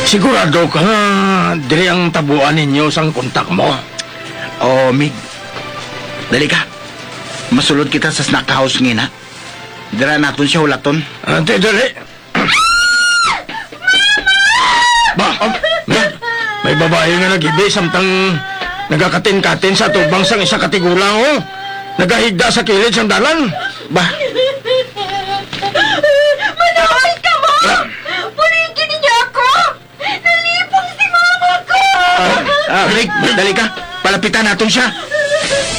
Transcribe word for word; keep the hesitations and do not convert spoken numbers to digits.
Sigurado ka nga, diri ang tabuan ninyo sang kontak mo. Oh, Mig. Dali ka. Masulod kita sa snack house ngina. Dira naton siya hulaton. Ante, dali. Ba, um, may, may babae nga nag-ibi samtang nagakatin-katin sa tubang sang isa katigulang, oh. Nagahigda sa kilid sang dalan. Ba, Manood ka mo! Puligin niya ako! Nalipong si mama ko! ah, Mig, dali ka. Palapitan naton siya.